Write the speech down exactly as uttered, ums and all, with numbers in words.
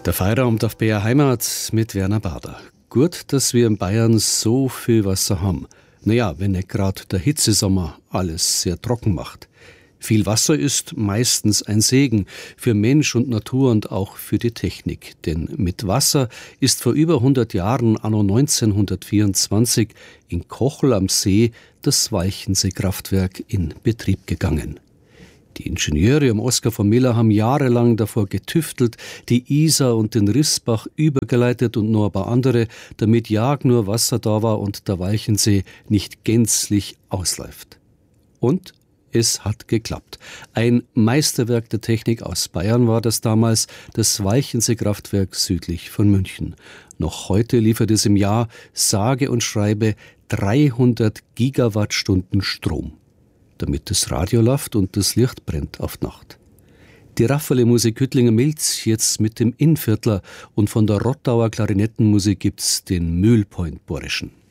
Der Feierabend auf B R Heimat mit Werner Bader. Gut, dass wir in Bayern so viel Wasser haben. Naja, wenn nicht gerade der Hitzesommer alles sehr trocken macht. Viel Wasser ist meistens ein Segen für Mensch und Natur und auch für die Technik. Denn mit Wasser ist vor über hundert Jahren, anno neunzehnhundertvierundzwanzig, in Kochel am See das Walchensee-Kraftwerk in Betrieb gegangen. Die Ingenieure um Oskar von Miller haben jahrelang davor getüftelt, die Isar und den Rißbach übergeleitet und noch ein paar andere, damit ja nur Wasser da war und der Walchensee nicht gänzlich ausläuft. Und es hat geklappt. Ein Meisterwerk der Technik aus Bayern war das damals, das Walchensee-Kraftwerk südlich von München. Noch heute liefert es im Jahr sage und schreibe dreihundert Gigawattstunden Strom, damit das Radio läuft und das Licht brennt auf Nacht. Die Raffaele-Musik Hüttlinger-Milz jetzt mit dem Innviertler und von der Rottauer Klarinettenmusik gibt's den Mühlpoint-Borischen.